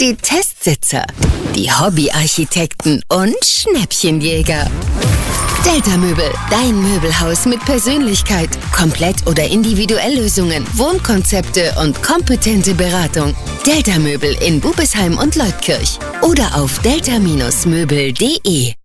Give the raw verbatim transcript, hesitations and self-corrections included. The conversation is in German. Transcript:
die Testsitzer, die Hobbyarchitekten und Schnäppchenjäger. Delta Möbel, dein Möbelhaus mit Persönlichkeit, Komplett- oder Individuelllösungen, Wohnkonzepte und kompetente Beratung. Delta Möbel in Bubesheim und Leutkirch oder auf delta Möbel punkt de.